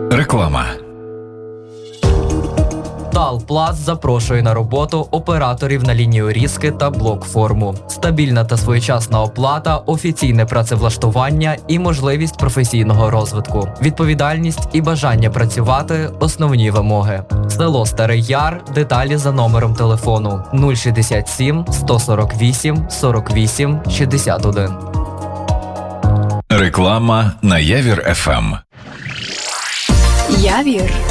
Реклама. Талпласт запрошує на роботу операторів на лінію різки та блокформу. Стабільна та своєчасна оплата, офіційне працевлаштування і можливість професійного розвитку. Відповідальність і бажання працювати – основні вимоги. Село Старий Яр. Деталі за номером телефону 067 148 48 61. Реклама на Явір ФМ. Явір.